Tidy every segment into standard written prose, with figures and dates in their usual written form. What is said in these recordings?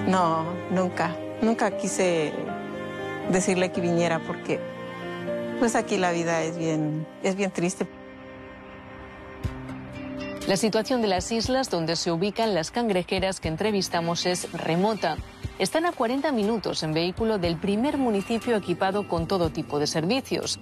No, nunca quise decirle que viniera porque pues aquí la vida es bien triste. La situación de las islas donde se ubican las cangrejeras que entrevistamos es remota. Están a 40 minutos en vehículo del primer municipio equipado con todo tipo de servicios.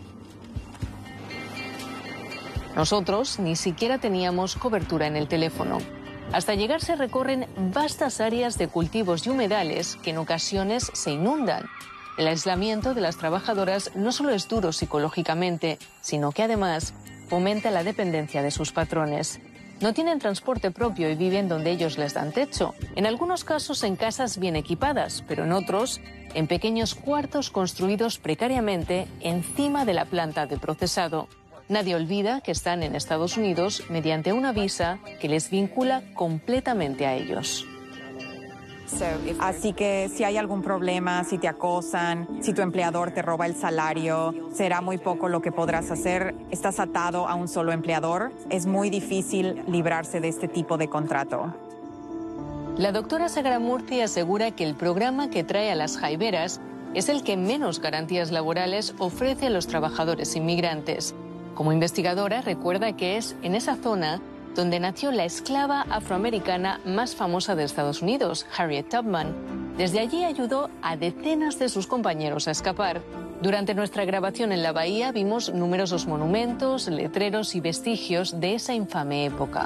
Nosotros ni siquiera teníamos cobertura en el teléfono. Hasta llegar se recorren vastas áreas de cultivos y humedales que en ocasiones se inundan. El aislamiento de las trabajadoras no solo es duro psicológicamente, sino que además fomenta la dependencia de sus patrones. No tienen transporte propio y viven donde ellos les dan techo. En algunos casos en casas bien equipadas, pero en otros en pequeños cuartos construidos precariamente encima de la planta de procesado. Nadie olvida que están en Estados Unidos mediante una visa que les vincula completamente a ellos. Así que si hay algún problema, si te acosan, si tu empleador te roba el salario, será muy poco lo que podrás hacer. Estás atado a un solo empleador. Es muy difícil librarse de este tipo de contrato. La doctora Sagramurthy asegura que el programa que trae a las jaiberas es el que menos garantías laborales ofrece a los trabajadores inmigrantes. Como investigadora, recuerda que es en esa zona donde nació la esclava afroamericana más famosa de Estados Unidos, Harriet Tubman. Desde allí ayudó a decenas de sus compañeros a escapar. Durante nuestra grabación en la bahía vimos numerosos monumentos, letreros y vestigios de esa infame época.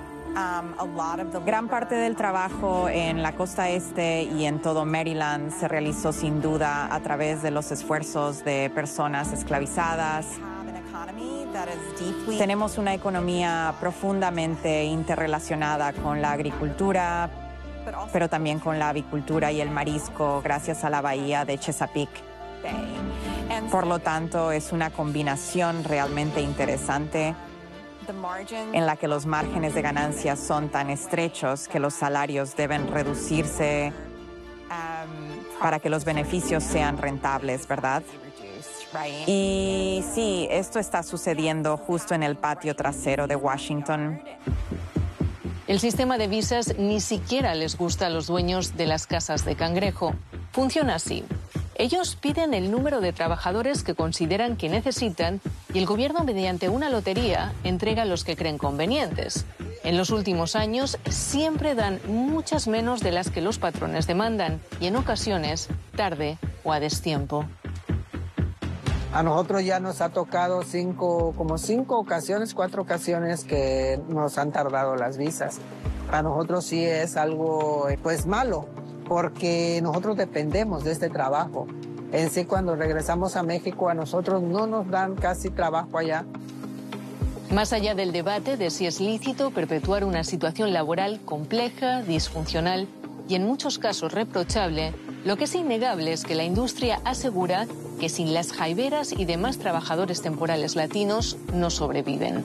Gran parte del trabajo en la costa este y en todo Maryland se realizó sin duda a través de los esfuerzos de personas esclavizadas. Tenemos una economía profundamente interrelacionada con la agricultura, pero también con la avicultura y el marisco gracias a la bahía de Chesapeake. Por lo tanto, es una combinación realmente interesante en la que los márgenes de ganancias son tan estrechos que los salarios deben reducirse para que los beneficios sean rentables, ¿verdad? Y sí, esto está sucediendo justo en el patio trasero de Washington. El sistema de visas ni siquiera les gusta a los dueños de las casas de cangrejo. Funciona así. Ellos piden el número de trabajadores que consideran que necesitan y el gobierno, mediante una lotería, entrega a los que creen convenientes. En los últimos años siempre dan muchas menos de las que los patrones demandan y en ocasiones tarde o a destiempo. A nosotros ya nos ha tocado cuatro ocasiones que nos han tardado las visas. Para nosotros sí es algo pues malo, porque nosotros dependemos de este trabajo. En sí, cuando regresamos a México, a nosotros no nos dan casi trabajo allá. Más allá del debate de si es lícito perpetuar una situación laboral compleja, disfuncional y en muchos casos reprochable, lo que es innegable es que la industria asegura que sin las jaiberas y demás trabajadores temporales latinos no sobreviven.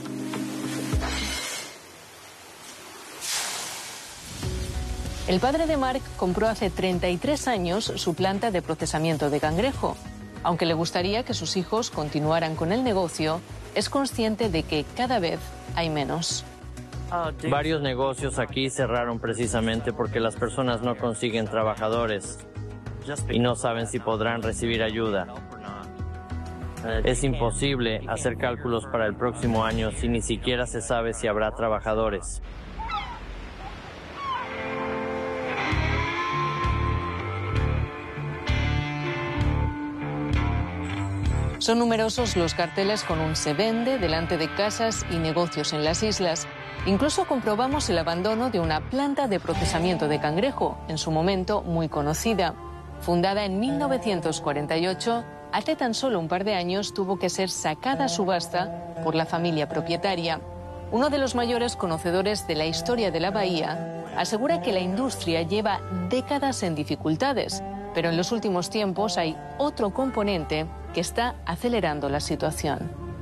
El padre de Mark compró hace 33 años su planta de procesamiento de cangrejo. Aunque le gustaría que sus hijos continuaran con el negocio, es consciente de que cada vez hay menos. Varios negocios aquí cerraron precisamente porque las personas no consiguen trabajadores y no saben si podrán recibir ayuda. Es imposible hacer cálculos para el próximo año si ni siquiera se sabe si habrá trabajadores. Son numerosos los carteles con un "se vende" delante de casas y negocios en las islas. Incluso comprobamos el abandono de una planta de procesamiento de cangrejo, en su momento muy conocida. Fundada en 1948, hace tan solo un par de años tuvo que ser sacada a subasta por la familia propietaria. Uno de los mayores conocedores de la historia de la bahía asegura que la industria lleva décadas en dificultades, pero en los últimos tiempos hay otro componente que está acelerando la situación.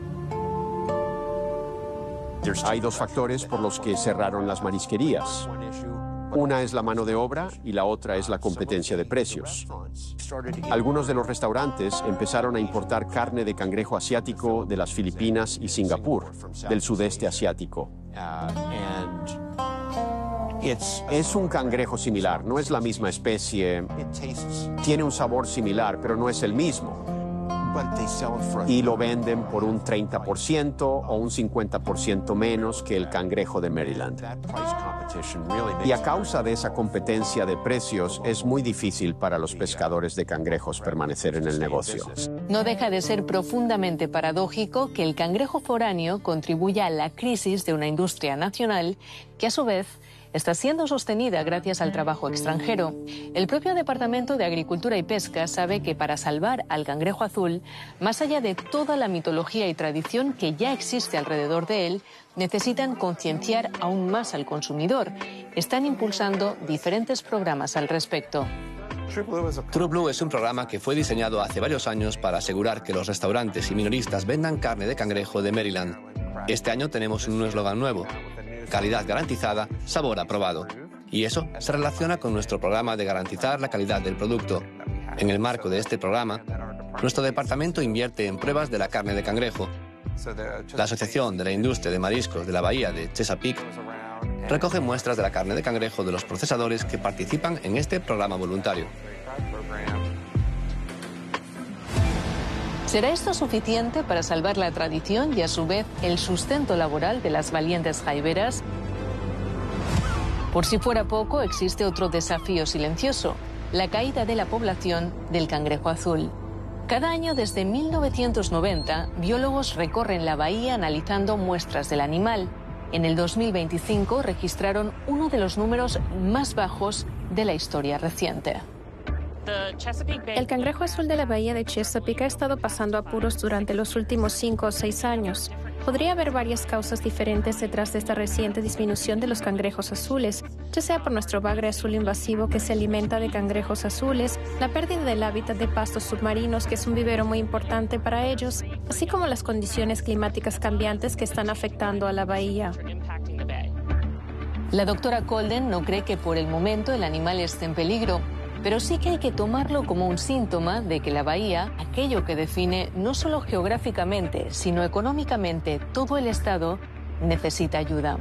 Hay dos factores por los que cerraron las marisquerías. Una es la mano de obra y la otra es la competencia de precios. Algunos de los restaurantes empezaron a importar carne de cangrejo asiático de las Filipinas y Singapur, del sudeste asiático. Es un cangrejo similar, no es la misma especie. Tiene un sabor similar, pero no es el mismo. Y lo venden por un 30% o un 50% menos que el cangrejo de Maryland. Y a causa de esa competencia de precios, es muy difícil para los pescadores de cangrejos permanecer en el negocio. No deja de ser profundamente paradójico que el cangrejo foráneo contribuya a la crisis de una industria nacional que, a su vez, está siendo sostenida gracias al trabajo extranjero. El propio Departamento de Agricultura y Pesca sabe que para salvar al cangrejo azul, más allá de toda la mitología y tradición que ya existe alrededor de él, necesitan concienciar aún más al consumidor. Están impulsando diferentes programas al respecto. True Blue es un programa que fue diseñado hace varios años para asegurar que los restaurantes y minoristas vendan carne de cangrejo de Maryland. Este año tenemos un eslogan nuevo: calidad garantizada, sabor aprobado. Y eso se relaciona con nuestro programa de garantizar la calidad del producto. En el marco de este programa, nuestro departamento invierte en pruebas de la carne de cangrejo. La Asociación de la Industria de Mariscos de la Bahía de Chesapeake recoge muestras de la carne de cangrejo de los procesadores que participan en este programa voluntario. ¿Será esto suficiente para salvar la tradición y, a su vez, el sustento laboral de las valientes jaiberas? Por si fuera poco, existe otro desafío silencioso: la caída de la población del cangrejo azul. Cada año desde 1990, biólogos recorren la bahía analizando muestras del animal. En el 2025 registraron uno de los números más bajos de la historia reciente. El cangrejo azul de la bahía de Chesapeake ha estado pasando apuros durante los últimos 5 o 6 años. Podría haber varias causas diferentes detrás de esta reciente disminución de los cangrejos azules, ya sea por nuestro bagre azul invasivo que se alimenta de cangrejos azules, la pérdida del hábitat de pastos submarinos, que es un vivero muy importante para ellos, así como las condiciones climáticas cambiantes que están afectando a la bahía. La doctora Colden no cree que por el momento el animal esté en peligro, pero sí que hay que tomarlo como un síntoma de que la bahía, aquello que define no solo geográficamente, sino económicamente todo el estado, necesita ayuda.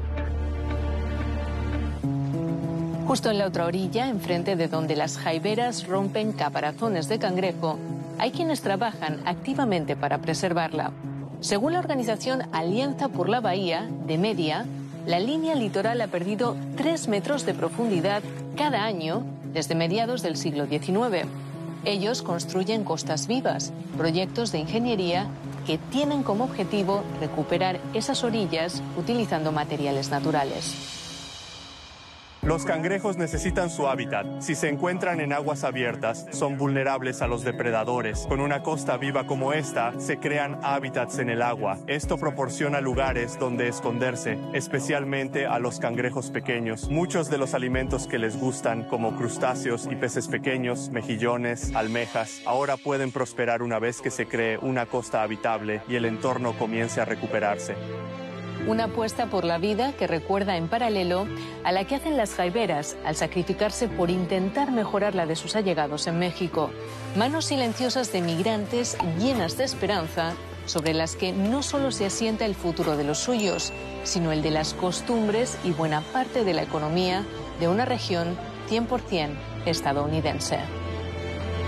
Justo en la otra orilla, enfrente de donde las jaiberas rompen caparazones de cangrejo, hay quienes trabajan activamente para preservarla. Según la organización Alianza por la Bahía, de media, la línea litoral ha perdido 3 metros de profundidad cada año desde mediados del siglo XIX. Ellos construyen costas vivas, proyectos de ingeniería que tienen como objetivo recuperar esas orillas utilizando materiales naturales. Los cangrejos necesitan su hábitat. Si se encuentran en aguas abiertas, son vulnerables a los depredadores. Con una costa viva como esta, se crean hábitats en el agua. Esto proporciona lugares donde esconderse, especialmente a los cangrejos pequeños. Muchos de los alimentos que les gustan, como crustáceos y peces pequeños, mejillones, almejas, ahora pueden prosperar una vez que se cree una costa habitable y el entorno comience a recuperarse. Una apuesta por la vida que recuerda en paralelo a la que hacen las jaiberas al sacrificarse por intentar mejorar la de sus allegados en México. Manos silenciosas de migrantes llenas de esperanza sobre las que no solo se asienta el futuro de los suyos, sino el de las costumbres y buena parte de la economía de una región 100% estadounidense.